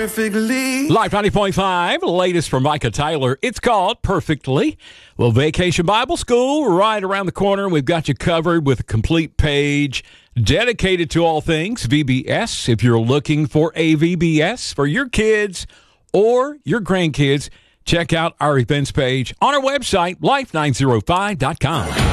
perfectly. Live 90.5, latest from Micah Tyler. It's called Perfectly. Well, Vacation Bible School right around the corner. We've got you covered with a complete page dedicated to all things VBS. If you're looking for a VBS for your kids or your grandkids, check out our events page on our website, life905.com.